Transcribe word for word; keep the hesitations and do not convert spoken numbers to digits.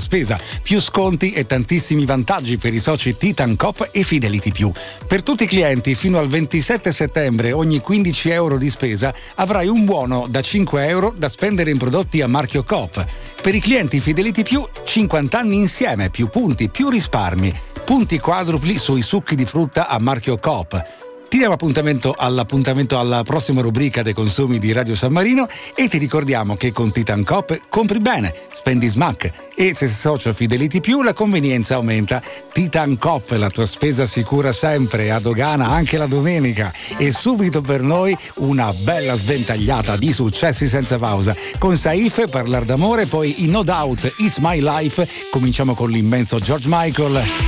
spesa, più sconti e tantissimi vantaggi per i soci Titan Coop e Fidelity Più. Per tutti i clienti fino al ventisette settembre ogni quindici euro di spesa avrai un buono da cinque euro da spendere in prodotti a marchio Coop. Per i clienti Fidelity Più, cinquanta anni insieme, più punti, più risparmi, punti quadrupli sui succhi di frutta a marchio Coop. Ti diamo appuntamento all'appuntamento alla prossima rubrica dei consumi di Radio San Marino e ti ricordiamo che con Titan Coop compri bene, spendi smack e se sei socio Fidelity Più la convenienza aumenta. Titan Coop, la tua spesa sicura sempre, a dogana anche la domenica. E subito per noi una bella sventagliata di successi senza pausa. Con Saif, Parlar d'amore, poi i No Doubt, It's My Life. Cominciamo con l'immenso George Michael.